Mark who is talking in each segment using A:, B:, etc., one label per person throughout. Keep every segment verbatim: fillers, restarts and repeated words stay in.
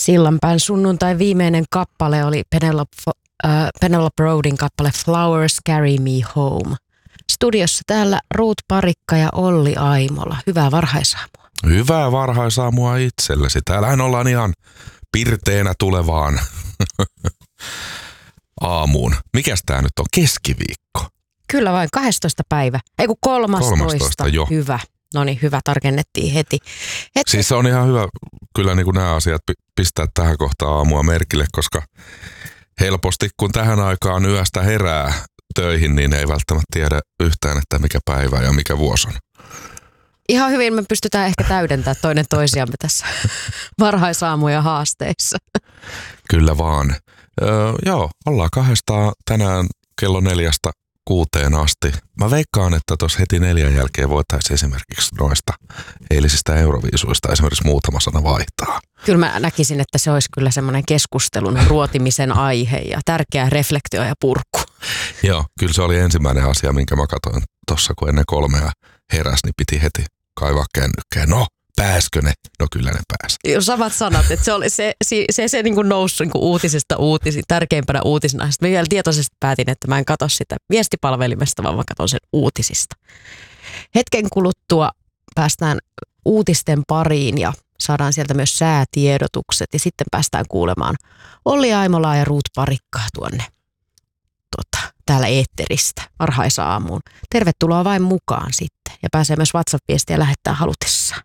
A: Sillanpään sunnuntai viimeinen kappale oli Penelope, äh, Penelope Roadin kappale Flowers Carry Me Home. Studiossa täällä Ruut Parikka ja Olli Aimola. Hyvää varhaisaamua.
B: Hyvää varhaisaamua itsellesi. Täällähän ollaan ihan pirteenä tulevaan aamuun. Mikäs tää nyt on? Keskiviikko.
A: Kyllä vain, kahdestoista päivä. Ei kun kolmastoista.
B: kolmastoista jo.
A: Hyvä. No niin, hyvä, tarkennettiin heti. heti.
B: Siis on ihan hyvä kyllä niin kuin nämä asiat pistää tähän kohtaan aamua merkille, koska helposti kun tähän aikaan yöstä herää töihin, niin ei välttämättä tiedä yhtään, että mikä päivä ja mikä vuosi on.
A: Ihan hyvin me pystytään ehkä täydentämään toinen toisiamme tässä varhaisaamuja haasteissa.
B: Kyllä vaan. Öö, joo, ollaan kahdestaan tänään kello neljästä kuuteen asti. Mä veikkaan, että tuossa heti neljän jälkeen voitaisiin esimerkiksi noista eilisistä euroviisuista esimerkiksi muutama sana vaihtaa.
A: Kyllä mä näkisin, että se olisi kyllä semmoinen keskustelun ruotimisen aihe ja tärkeä reflektio ja purku.
B: Joo, kyllä se oli ensimmäinen asia, minkä mä katsoin tuossa, kun ennen kolmea heräsi, niin piti heti kaivaa kännykkään. No, pääskö ne? No kyllä ne pääsi.
A: Joo, samat sanat, että se oli se, se, se, se niin kuin nousi niin kuin uutisesta uutisiin, tärkeimpänä uutisena. Sitten mä vielä tietoisesti päätin, että mä en katso sitä viestipalvelimesta, vaan mä katson sen uutisista. Hetken kuluttua päästään uutisten pariin ja saadaan sieltä myös säätiedotukset ja sitten päästään kuulemaan Olli Aimolaa ja Ruut Parikkaa tuonne tuota, täällä eetteristä varhaisaamuun. Tervetuloa vain mukaan sitten ja pääsee myös WhatsApp-viestiä lähettää halutessaan.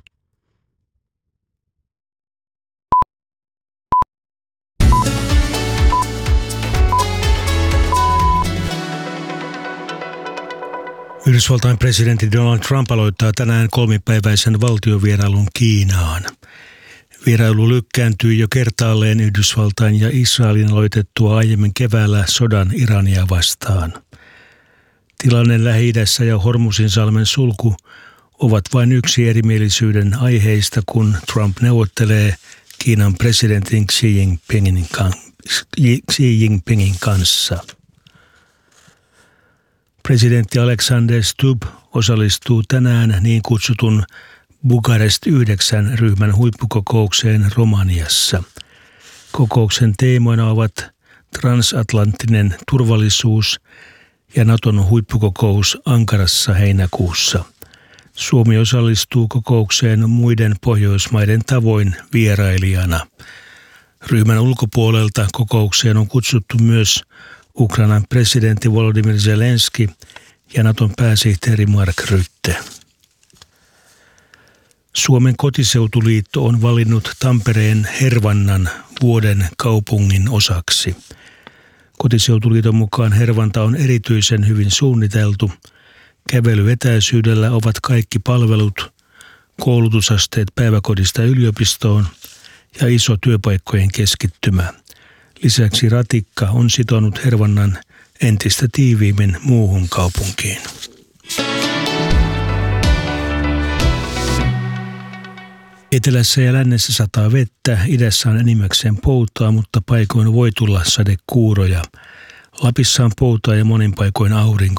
C: Yhdysvaltain presidentti Donald Trump aloittaa tänään kolmipäiväisen valtiovierailun Kiinaan. Vierailu lykkääntyy jo kertaalleen Yhdysvaltain ja Israelin aloitettua aiemmin keväällä sodan Irania vastaan. Tilanne Lähi-idässä ja Hormuzinsalmen sulku ovat vain yksi erimielisyyden aiheista, kun Trump neuvottelee Kiinan presidentin Xi Jinpingin, Xi Jinpingin kanssa. Presidentti Alexander Stubb osallistuu tänään niin kutsutun Bukarest yhdeksän ryhmän huippukokoukseen Romaniassa. Kokouksen teemoina ovat transatlanttinen turvallisuus ja Naton huippukokous Ankarassa heinäkuussa. Suomi osallistuu kokoukseen muiden Pohjoismaiden tavoin vierailijana. Ryhmän ulkopuolelta kokoukseen on kutsuttu myös Ukrainan presidentti Volodymyr Zelenski ja Naton pääsihteeri Mark Rutte. Suomen kotiseutuliitto on valinnut Tampereen Hervannan vuoden kaupungin osaksi. Kotiseutuliiton mukaan Hervanta on erityisen hyvin suunniteltu. Kävelyetäisyydellä ovat kaikki palvelut, koulutusasteet päiväkodista yliopistoon ja iso työpaikkojen keskittymä. Lisäksi ratikka on sitonut Hervannan entistä tiiviimmin muuhun kaupunkiin. Etelässä ja lännessä sataa vettä, idässä on enimmäkseen poutaa, mutta paikoin voi tulla sadekuuroja. Lapissa on poutaa ja monin paikoin aurinko.